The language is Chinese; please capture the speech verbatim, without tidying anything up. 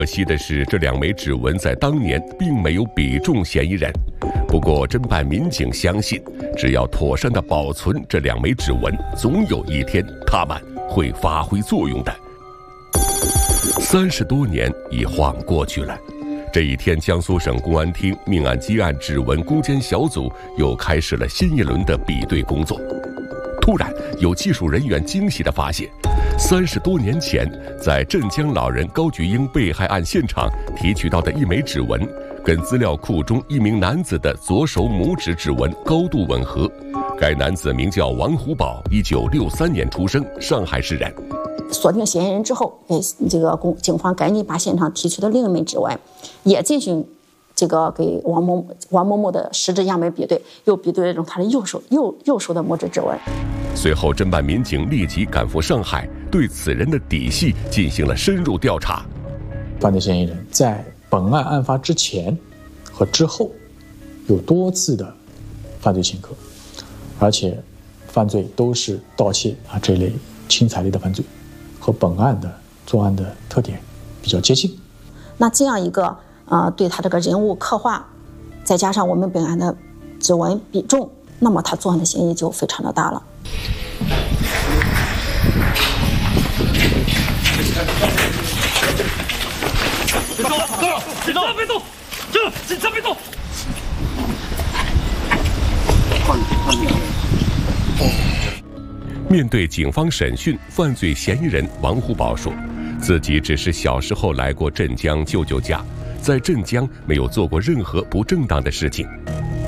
可惜的是，这两枚指纹在当年并没有比中嫌疑人。不过，侦办民警相信，只要妥善地保存这两枚指纹，总有一天它们会发挥作用的。三十多年已晃过去了，这一天，江苏省公安厅命案积案指纹攻坚小组又开始了新一轮的比对工作。突然，有技术人员惊喜地发现，三十多年前在镇江老人高菊英被害案现场提取到的一枚指纹，跟资料库中一名男子的左手拇指指纹高度吻合。该男子名叫王虎宝，一九六三年出生，上海市人。 锁定嫌疑人之后，哎，这个公警方赶紧把现场提取的另一枚指纹也进行这个给王某王某某的食指样本比对，又比对中他的右手右右手的拇指指纹。 随后，侦办民警立即赶赴上海，对此人的底细进行了深入调查。 犯罪嫌疑人在本案案发之前和之后有多次的犯罪前科，而且犯罪都是盗窃啊这类轻财力的犯罪，和本案的作案的特点比较接近。 那这样一个呃对他这个人物刻画，再加上我们本案的指纹比重，那么他作案的嫌疑就非常的大了。 别动！警察别动！这警察别动！ 面对警方审讯，犯罪嫌疑人王虎宝说，自己只是小时候来过镇江舅舅家，在镇江没有做过任何不正当的事情。